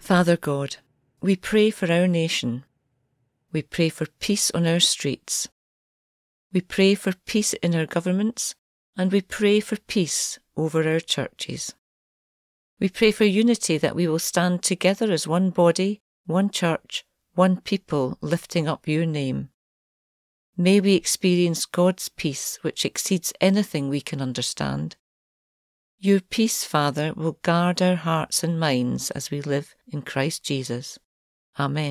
Father God, we pray for our nation. We pray for peace on our streets. We pray for peace in our governments, and we pray for peace over our churches. We pray for unity, that we will stand together as one body, one church, one people, lifting up your name. May we experience God's peace, which exceeds anything we can understand. Your peace, Father, will guard our hearts and minds as we live in Christ Jesus. Amen.